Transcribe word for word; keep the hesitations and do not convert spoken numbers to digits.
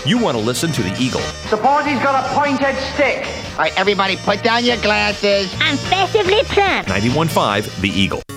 you want to listen to The Eagle. Suppose he's got a pointed stick. All right, everybody, put down your glasses. I'm festively plump. ninety-one point five The Eagle.